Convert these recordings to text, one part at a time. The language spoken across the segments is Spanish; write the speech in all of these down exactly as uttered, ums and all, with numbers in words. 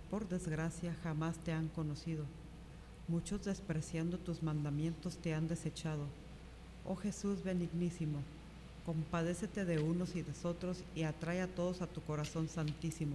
por desgracia, jamás te han conocido. Muchos, despreciando tus mandamientos, te han desechado. Oh Jesús benignísimo, compadécete de unos y de otros y atrae a todos a tu corazón santísimo.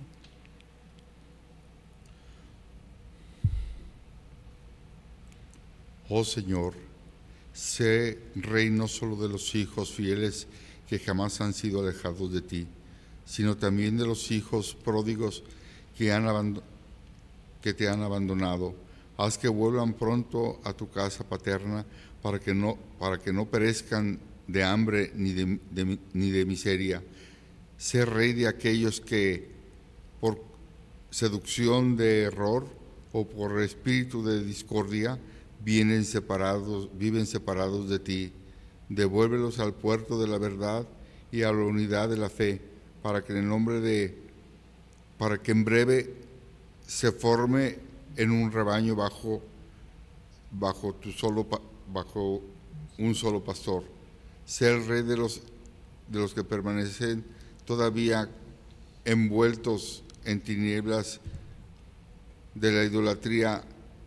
Oh Señor, sé Rey no solo de los hijos fieles que jamás han sido alejados de ti, sino también de los hijos pródigos que, han aband- que te han abandonado. Haz que vuelvan pronto a tu casa paterna para que no, para que no perezcan de hambre ni de, de- ni de miseria. Sé Rey de aquellos que, por seducción de error o por espíritu de discordia, vienen separados, viven separados de ti. Devuélvelos al puerto de la verdad y a la unidad de la fe, para que en el nombre de, para que en breve se forme en un rebaño bajo, bajo tu solo, bajo un solo pastor. Sé el Rey de los, de los que permanecen todavía envueltos en tinieblas de la idolatría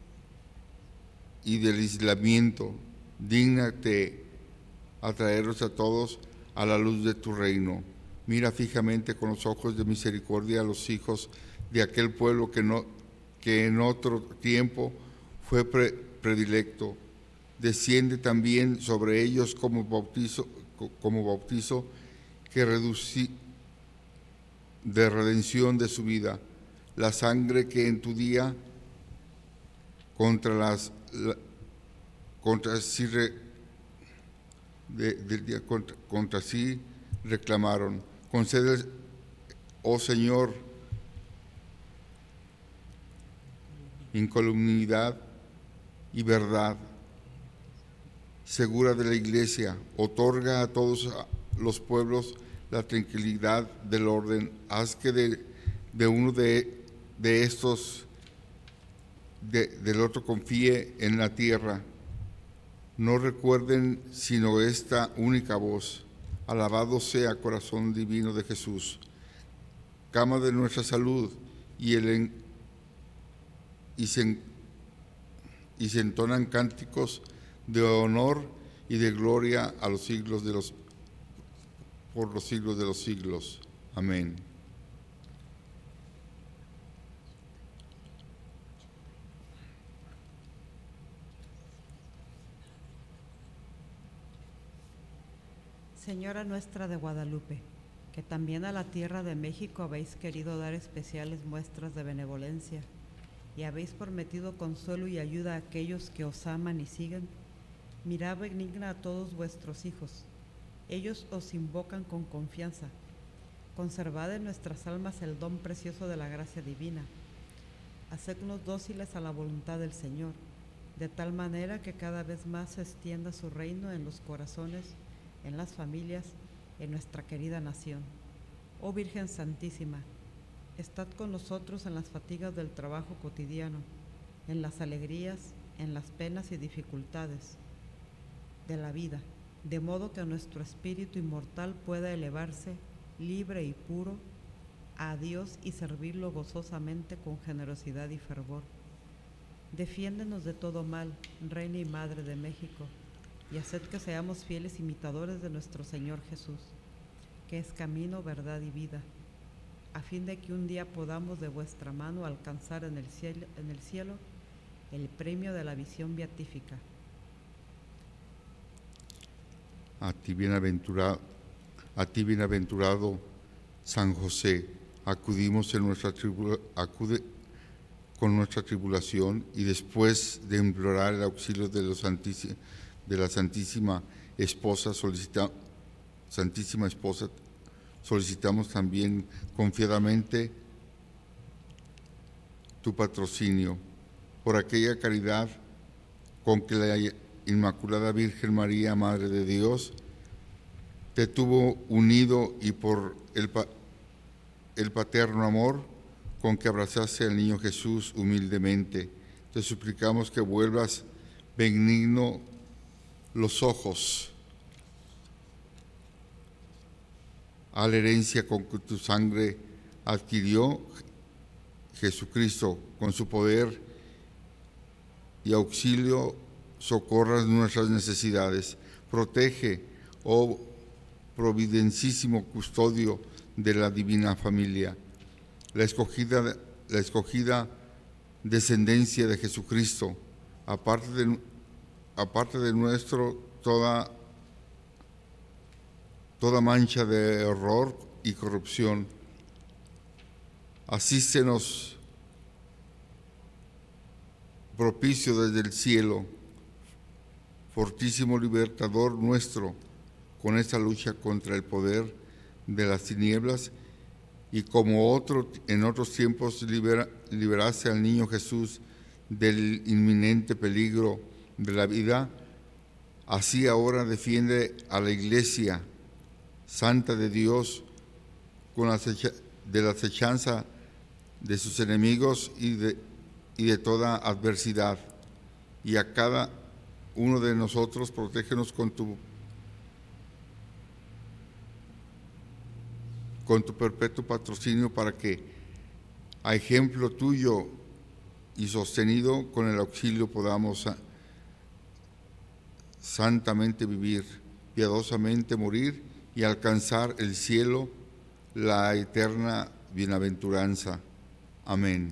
y del aislamiento. Dígnate atraerlos a todos a la luz de tu reino. Mira fijamente con los ojos de misericordia a los hijos de aquel pueblo que, no, que en otro tiempo fue pre, predilecto. Desciende también sobre ellos como bautizo, como bautizo que reducí, de redención de su vida, la sangre que en tu día contra las la, contra sí re, de, del día contra, contra sí reclamaron. Concede, oh Señor, incolumnidad y verdad segura de la Iglesia. Otorga a todos los pueblos la tranquilidad del orden. Haz que de, de uno de, de estos, de, del otro confíe en la tierra. No recuerden sino esta única voz. Alabado sea corazón divino de Jesús, cama de nuestra salud, y, el en, y, se, y se entonan cánticos de honor y de gloria a los siglos de los por los siglos de los siglos. Amén. Señora nuestra de Guadalupe, que también a la tierra de México habéis querido dar especiales muestras de benevolencia y habéis prometido consuelo y ayuda a aquellos que os aman y siguen, mirad benigna a todos vuestros hijos. Ellos os invocan con confianza. Conservad en nuestras almas el don precioso de la gracia divina. Hacednos dóciles a la voluntad del Señor, de tal manera que cada vez más se extienda su reino en los corazones, en las familias, en nuestra querida nación. Oh Virgen Santísima, estad con nosotros en las fatigas del trabajo cotidiano, en las alegrías, en las penas y dificultades de la vida, de modo que nuestro espíritu inmortal pueda elevarse, libre y puro, a Dios y servirlo gozosamente con generosidad y fervor. Defiéndenos de todo mal, Reina y Madre de México, y haced que seamos fieles imitadores de nuestro Señor Jesús, que es camino, verdad y vida, a fin de que un día podamos de vuestra mano alcanzar en el cielo, en el cielo el premio de la visión beatífica. A ti bienaventurado, a ti bienaventurado San José, acudimos en nuestra tribula, acude con nuestra tribulación y después de implorar el auxilio de, los santísima, de la Santísima Esposa, solicita, Santísima Esposa, solicitamos también confiadamente tu patrocinio por aquella caridad con que la Inmaculada Virgen María, Madre de Dios, te tuvo unido y por el, el paterno amor con que abrazaste al niño Jesús humildemente. Te suplicamos que vuelvas benigno los ojos a la herencia con que tu sangre adquirió Jesucristo, con su poder y auxilio, socorras nuestras necesidades. Protege, oh providencísimo custodio de la divina familia, la escogida, la escogida descendencia de Jesucristo, aparte de, aparte de nuestro toda, toda mancha de error y corrupción. Asístenos propicio desde el cielo, fortísimo libertador nuestro, con esta lucha contra el poder de las tinieblas, y como otro en otros tiempos libera, liberaste al niño Jesús del inminente peligro de la vida, así ahora defiende a la Iglesia Santa de Dios con la de la acechanza de sus enemigos y de, y de toda adversidad. Y a cada uno de nosotros protégenos con tu con tu perpetuo patrocinio, para que, a ejemplo tuyo y sostenido con el auxilio, podamos santamente vivir, piadosamente morir y alcanzar el cielo, la eterna bienaventuranza. Amén.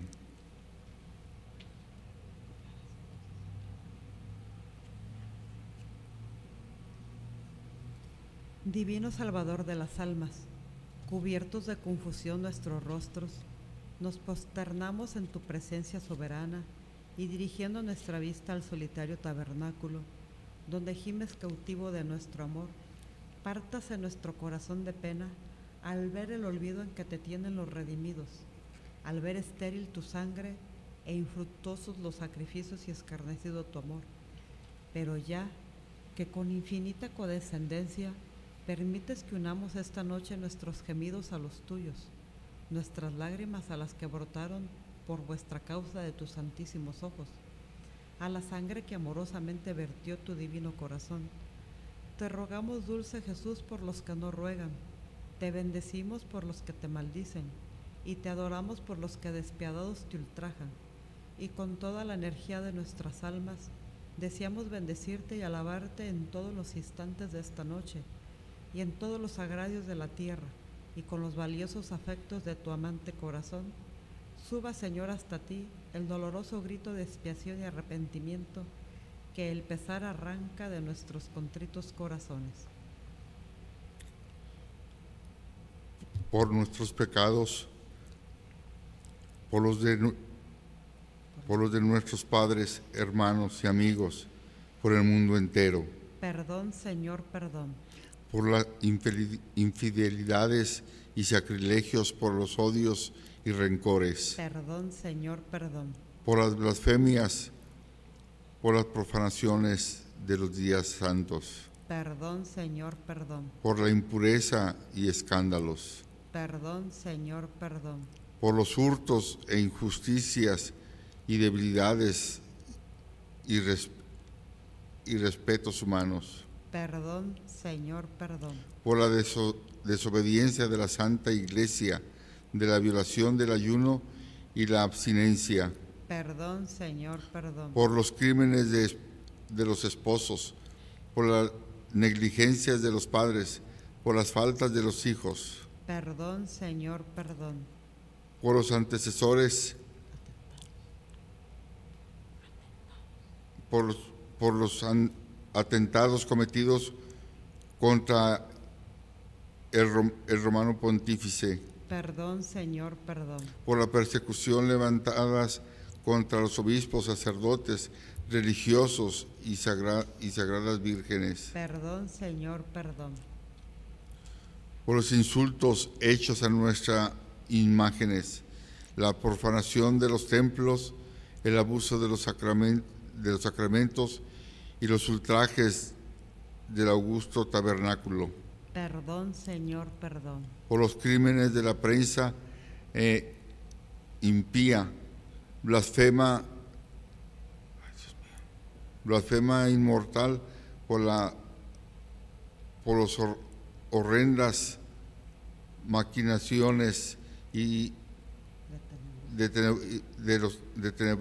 Divino Salvador de las almas, cubiertos de confusión nuestros rostros, nos posternamos en tu presencia soberana y dirigiendo nuestra vista al solitario tabernáculo, donde gimes cautivo de nuestro amor, partas en nuestro corazón de pena al ver el olvido en que te tienen los redimidos, al ver estéril tu sangre e infructuosos los sacrificios y escarnecido tu amor. Pero ya que con infinita condescendencia permites que unamos esta noche nuestros gemidos a los tuyos, nuestras lágrimas a las que brotaron por vuestra causa de tus santísimos ojos, a la sangre que amorosamente vertió tu divino corazón. Te rogamos, dulce Jesús, por los que no ruegan, te bendecimos por los que te maldicen, y te adoramos por los que despiadados te ultrajan, y con toda la energía de nuestras almas deseamos bendecirte y alabarte en todos los instantes de esta noche, y en todos los agrarios de la tierra, y con los valiosos afectos de tu amante corazón, suba, Señor, hasta ti el doloroso grito de expiación y arrepentimiento que el pesar arranca de nuestros contritos corazones. Por nuestros pecados, por los de, por los de nuestros padres, hermanos y amigos, por el mundo entero. Perdón, Señor, perdón. Por las infidelidades y sacrilegios, por los odios y rencores. Perdón, Señor, perdón. Por las blasfemias, por las profanaciones de los días santos. Perdón, Señor, perdón. Por la impureza y escándalos. Perdón, Señor, perdón. Por los hurtos e injusticias y debilidades y, res y respetos humanos. Perdón, Señor, perdón. Por la deso desobediencia de la Santa Iglesia, de la violación del ayuno y la abstinencia. Perdón, Señor, perdón. Por los crímenes de, de los esposos, por las negligencias de los padres, por las faltas de los hijos. Perdón, Señor, perdón. Por los antecesores, por los, por los an, atentados cometidos contra el, el romano pontífice. Perdón, Señor, perdón. Por la persecución levantadas contra los obispos, sacerdotes, religiosos y, sagra, y sagradas vírgenes. Perdón, Señor, perdón. Por los insultos hechos a nuestras imágenes, la profanación de los templos, el abuso de los, sacrament, de los sacramentos y los ultrajes del augusto tabernáculo. Perdón, Señor, perdón. Por los crímenes de la prensa eh, impía, blasfema, blasfema inmortal, por la por los hor, horrendas maquinaciones y de, tene- de los de tenebrosos